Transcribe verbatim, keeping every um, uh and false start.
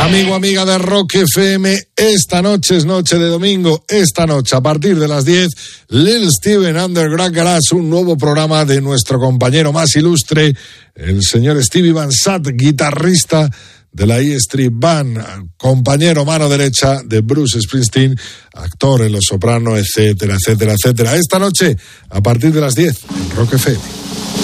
Amigo, amiga de Rock F M, esta noche es noche de domingo, esta noche a partir de las diez, Lil Steven Underground Garage, un nuevo programa de nuestro compañero más ilustre, el señor Stevie Van Sant, guitarrista de la E Street Band, compañero mano derecha de Bruce Springsteen, actor en Los Soprano, etcétera, etcétera, etcétera. Esta noche, a partir de las diez, en Rock F M.